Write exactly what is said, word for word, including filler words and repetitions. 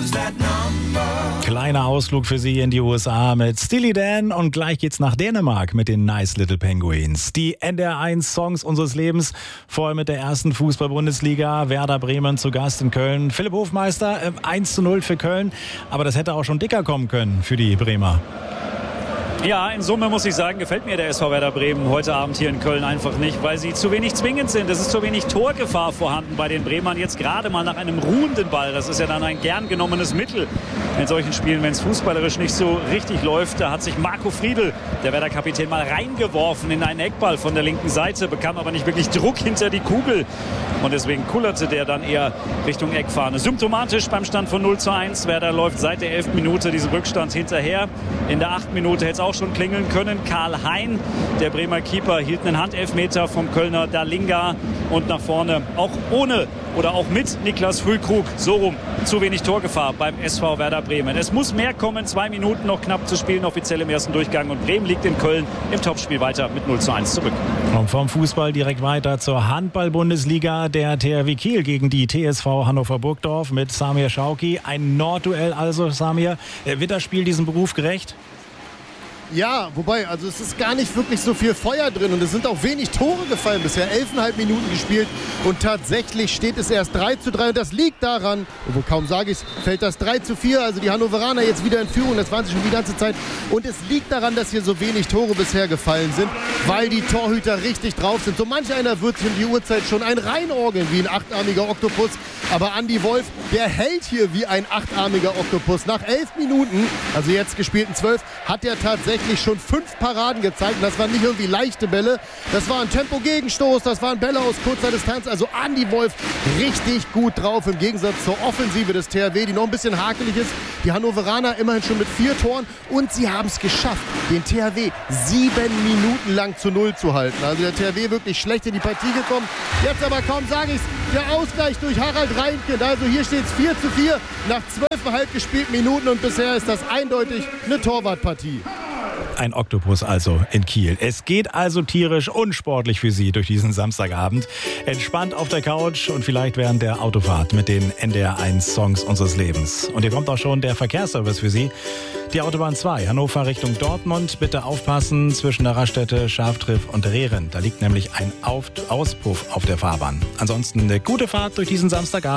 Kleiner Ausflug für Sie in die U S A mit Steely Dan und gleich geht's nach Dänemark mit den Nice Little Penguins. Die N D R eins Songs unseres Lebens, vorher mit der ersten Fußball-Bundesliga, Werder Bremen zu Gast in Köln. Philipp Hofmeister, äh, eins zu null für Köln, aber das hätte auch schon dicker kommen können für die Bremer. Ja, in Summe muss ich sagen, gefällt mir der S V Werder Bremen heute Abend hier in Köln einfach nicht, weil sie zu wenig zwingend sind. Es ist zu wenig Torgefahr vorhanden bei den Bremern. Jetzt gerade mal nach einem ruhenden Ball. Das ist ja dann ein gern genommenes Mittel in solchen Spielen, wenn es fußballerisch nicht so richtig läuft. Da hat sich Marco Friedl, der Werder-Kapitän, mal reingeworfen in einen Eckball von der linken Seite, bekam aber nicht wirklich Druck hinter die Kugel. Und deswegen kullerte der dann eher Richtung Eckfahne. Symptomatisch beim Stand von null zu eins. Werder läuft seit der elften Minute diesem Rückstand hinterher. In der achten Minute hätte es auch schon klingeln können. Karl Hein, der Bremer Keeper, hielt einen Handelfmeter vom Kölner Dalinga. Und nach vorne, auch ohne oder auch mit Niklas Füllkrug, so rum, zu wenig Torgefahr beim S V Werder Bremen. Es muss mehr kommen, zwei Minuten noch knapp zu spielen, offiziell im ersten Durchgang. Und Bremen liegt in Köln im Topspiel weiter mit null zu eins zurück. Und vom Fußball direkt weiter zur Handball-Bundesliga. Der T H W Kiel gegen die T S V Hannover Burgdorf mit Samir Schauki. Ein Nordduell also, Samir. Wird das Spiel diesem Beruf gerecht? Ja, wobei, also es ist gar nicht wirklich so viel Feuer drin und es sind auch wenig Tore gefallen bisher. elfeinhalb Minuten gespielt und tatsächlich steht es erst drei zu drei und das liegt daran, obwohl kaum sage ich es, fällt das drei zu vier, also die Hannoveraner jetzt wieder in Führung, das waren sie schon die ganze Zeit und es liegt daran, dass hier so wenig Tore bisher gefallen sind, weil die Torhüter richtig drauf sind. So manch einer wird sich um die Uhrzeit schon ein reinorgeln wie ein achtarmiger Oktopus, aber Andi Wolf, der hält hier wie ein achtarmiger Oktopus. Nach elf Minuten, also jetzt gespielten zwölf, hat er tatsächlich schon fünf Paraden gezeigt. Und das waren nicht irgendwie leichte Bälle. Das war ein Tempo-Gegenstoß, das waren Bälle aus kurzer Distanz. Also Andi Wolf richtig gut drauf im Gegensatz zur Offensive des T H W, die noch ein bisschen hakelig ist. Die Hannoveraner immerhin schon mit vier Toren und sie haben es geschafft, den T H W sieben Minuten lang zu null zu halten. Also der T H W wirklich schlecht in die Partie gekommen. Jetzt aber kaum sage ich es, der Ausgleich durch Harald Reinkind. Also hier steht es vier zu vier nach zwölfeinhalb gespielten Minuten und bisher ist das eindeutig eine Torwartpartie. Ein Oktopus also in Kiel. Es geht also tierisch und sportlich für Sie durch diesen Samstagabend. Entspannt auf der Couch und vielleicht während der Autofahrt mit den N D R eins Songs unseres Lebens. Und hier kommt auch schon der Verkehrsservice für Sie. Die Autobahn zwei, Hannover Richtung Dortmund. Bitte aufpassen zwischen der Raststätte Schaftriff und Rehren. Da liegt nämlich ein Auf- Auspuff auf der Fahrbahn. Ansonsten eine gute Fahrt durch diesen Samstagabend.